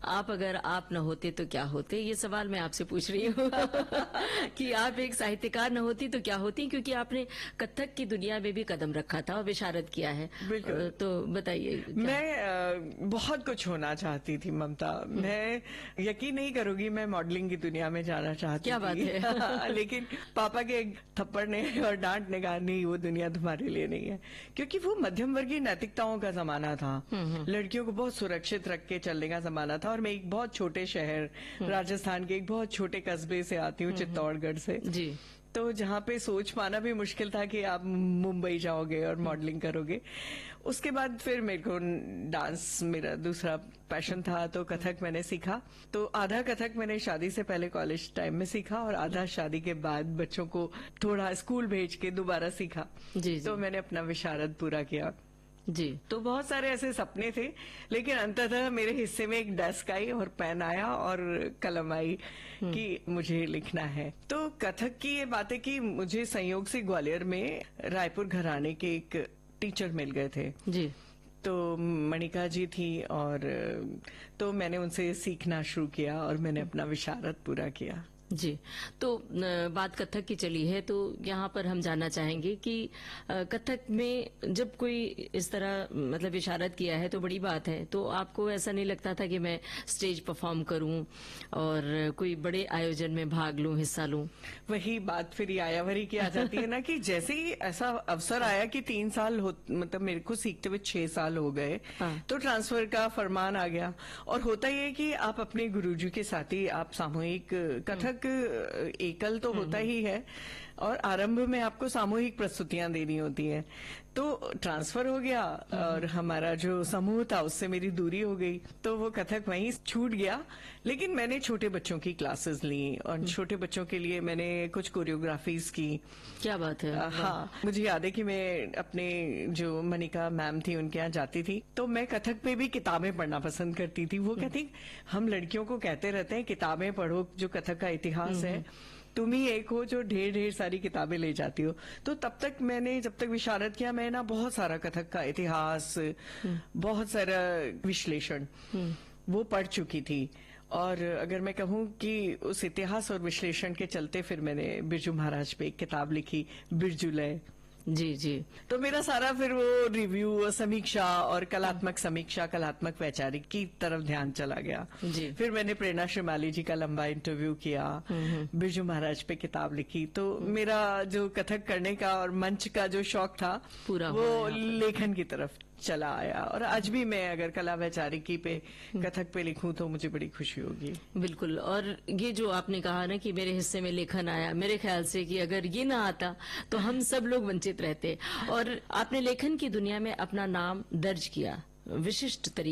आप अगर आप न होते तो क्या होते, ये सवाल मैं आपसे पूछ रही हूँ कि आप एक साहित्यकार न होती तो क्या होती, क्योंकि आपने कथक की दुनिया में भी कदम रखा था और विशारद किया है। बिल्कुल। तो बताइए। मैं बहुत कुछ होना चाहती थी ममता। मैं यकीन नहीं करूंगी, मैं मॉडलिंग की दुनिया में जाना चाहती क्या थी। बात है। लेकिन पापा के एक थप्पड़ ने और डांट ने कहा नहीं, वो दुनिया तुम्हारे लिए नहीं है, क्योंकि वो मध्यम वर्गीय नैतिकताओं का जमाना था। लड़कियों को बहुत सुरक्षित रख के चलने का जमाना था। और मैं एक बहुत छोटे शहर राजस्थान के एक बहुत छोटे कस्बे से आती हूँ, चित्तौड़गढ़ से जी। तो जहाँ पे सोच पाना भी मुश्किल था कि आप मुंबई जाओगे और मॉडलिंग करोगे। उसके बाद फिर मेरे को डांस मेरा दूसरा पैशन था, तो कथक मैंने सीखा। तो आधा कथक मैंने शादी से पहले कॉलेज टाइम में सीखा और आधा शादी के बाद बच्चों को थोड़ा स्कूल भेज के दोबारा सीखा। जी। तो मैंने अपना विशारद पूरा किया। जी। तो बहुत सारे ऐसे सपने थे, लेकिन अंततः मेरे हिस्से में एक डेस्क आई और पेन आया और कलम आई कि मुझे लिखना है। तो कथक की ये बात है कि मुझे संयोग से ग्वालियर में रायपुर घराने के एक टीचर मिल गए थे। जी। तो मणिका जी थी, और तो मैंने उनसे सीखना शुरू किया और मैंने अपना विशारद पूरा किया। जी। तो बात कथक की चली है, तो यहाँ पर हम जानना चाहेंगे कि कथक में जब कोई इस तरह मतलब विशारद किया है तो बड़ी बात है, तो आपको ऐसा नहीं लगता था कि मैं स्टेज परफॉर्म करूं और कोई बड़े आयोजन में भाग लूं, हिस्सा लूं? वही बात फिर यायावरी की आ जाती है ना कि जैसे ही ऐसा अवसर आया कि 3 साल मतलब मेरे को सीखते हुए 6 साल हो गए, तो ट्रांसफर का फरमान आ गया। और होता ही है कि आप अपने गुरुजी के साथ ही आप सामूहिक कथक एकल तो होता ही है, और आरंभ में आपको सामूहिक प्रस्तुतियां देनी होती हैं। तो ट्रांसफर हो गया और हमारा जो समूह था उससे मेरी दूरी हो गई, तो वो कथक वहीं छूट गया। लेकिन मैंने छोटे बच्चों की क्लासेस ली और छोटे बच्चों के लिए मैंने कुछ कोरियोग्राफीज की। क्या बात है। हाँ, मुझे याद है कि मैं अपने जो मनिका मैम थी उनके यहाँ जाती थी, तो मैं कथक पे भी किताबें पढ़ना पसंद करती थी। वो कहती हम लड़कियों को कहते रहते हैं किताबें पढ़ो, जो कथक का इतिहास है, तुम ही एक हो जो ढेर ढेर सारी किताबें ले जाती हो। तो तब तक मैंने जब तक विशारद किया, मैं ना बहुत सारा कथक का इतिहास, बहुत सारा विश्लेषण वो पढ़ चुकी थी। और अगर मैं कहूं कि उस इतिहास और विश्लेषण के चलते फिर मैंने बिरजू महाराज पे एक किताब लिखी, बिरजूलय। जी। जी। तो मेरा सारा फिर वो रिव्यू, समीक्षा और कलात्मक समीक्षा, कलात्मक वैचारिक की तरफ ध्यान चला गया। जी। फिर मैंने प्रेरणा श्रीमाली जी का लंबा इंटरव्यू किया, बिरजू महाराज पे किताब लिखी। तो मेरा जो कथक करने का और मंच का जो शौक था पूरा वो लेखन की तरफ चला आया। और आज भी मैं अगर कला वैचारिकी पे कथक पे लिखूं तो मुझे बड़ी खुशी होगी। बिल्कुल। और ये जो आपने कहा ना कि मेरे हिस्से में लेखन आया, मेरे ख्याल से कि अगर ये ना आता तो हम सब लोग वंचित रहते। और आपने लेखन की दुनिया में अपना नाम दर्ज किया विशिष्ट तरीके